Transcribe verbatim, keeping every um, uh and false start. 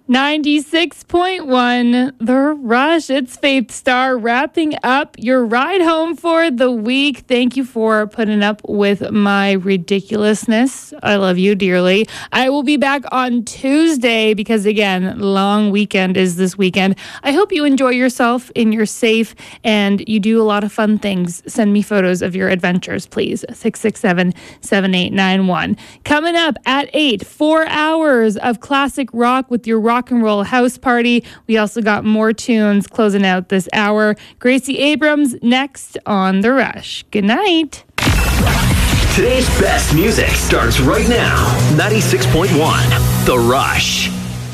ninety-six point one, The Rush. It's Faith Star wrapping up your ride home for the week. Thank you for putting up with my ridiculousness. I love you dearly. I will be back on Tuesday because, again, long weekend is this weekend. I hope you enjoy yourself and you're safe and you do a lot of fun things. Send me photos of your adventures, please. six six seven, seven eight nine one. Coming up at eight, four hours of classic rock with your rock and roll house party. We also got more tunes closing out this hour. Gracie Abrams next on The Rush. Good night. Today's best music starts right now. ninety-six point one The Rush.